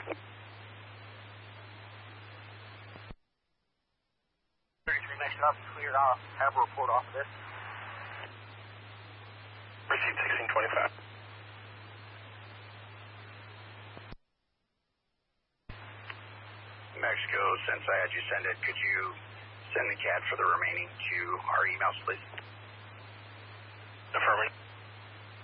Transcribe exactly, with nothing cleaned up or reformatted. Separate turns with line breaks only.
thirty-three Mexico, cleared off. Have a report off of this.
Received sixteen twenty-five.
Mexico, since I had you send it, could you send the C A D for the remaining to our emails, please?
Affirmative.